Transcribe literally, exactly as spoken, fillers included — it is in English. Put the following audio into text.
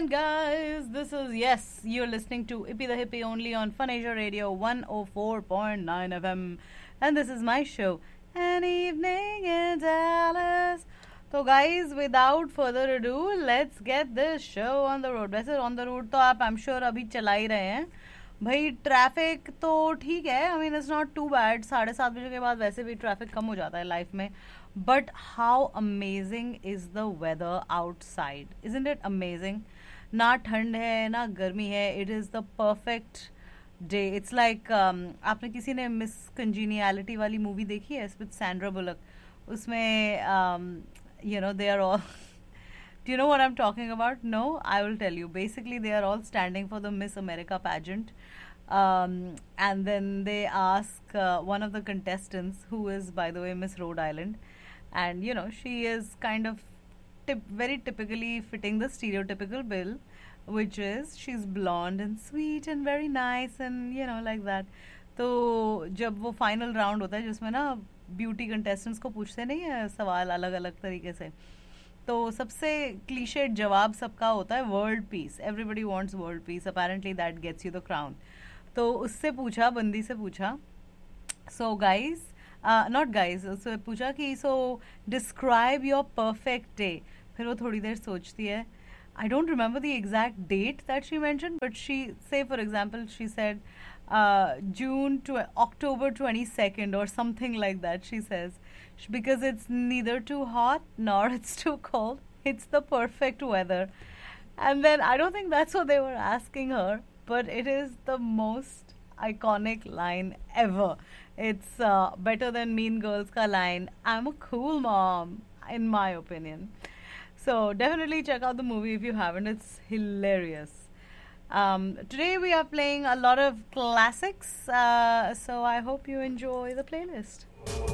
guys. This is, yes, you're listening to Ippy the Hippie only on Fun Asia Radio one oh four point nine F M. And this is my show, An Evening in Dallas. So, guys, without further ado, let's get this show on the road. वैसे on the road तो आप I'm sure अभी चला ही रहे हैं. भाई traffic तो ठीक है. I mean, it's not too bad. साढ़े सात बजे के बाद वैसे भी ट्रैफिक कम हो जाता है लाइफ में. But how amazing is the weather outside? Isn't it amazing? ना ठंड है ना गर्मी है. It is the perfect day. It's like um, आपने किसी ने मिस कंजीनियलिटी वाली मूवी देखी है with Sandra Bullock? उसमें um, you know they are all do you know what I'm talking about? No, I will tell you. Basically, they are all standing for the Miss America pageant. Um, and then they ask uh, one of the contestants, who is, by the way, Miss Rhode Island, and you know, she is kind of tip- very typically fitting the stereotypical bill, which is she's blonde and sweet and very nice and you know like that. तो जब वो final round होता है जिसमें ना beauty contestants को पूछते नहीं है सवाल अलग अलग तरीके से, तो सबसे क्लीशेड जवाब सबका होता है world peace. Everybody wants world peace. Apparently that gets you the crown. तो उससे पूछा, बंदी से पूछा, सो गाइज नॉट गाइज, उससे पूछा कि सो डिस्क्राइब योर परफेक्ट डे. फिर वो थोड़ी देर सोचती है. I don't remember the exact date that she mentioned, but she, say for example, she said uh, June to October twenty-second or something like that, she says, because it's neither too hot nor it's too cold. It's the perfect weather. And then I don't think that's what they were asking her, but it is the most iconic line ever. It's uh, better than Mean Girls ka line, I'm a cool mom, in my opinion. So definitely check out the movie if you haven't. It's hilarious. Um, today we are playing a lot of classics, uh, so I hope you enjoy the playlist.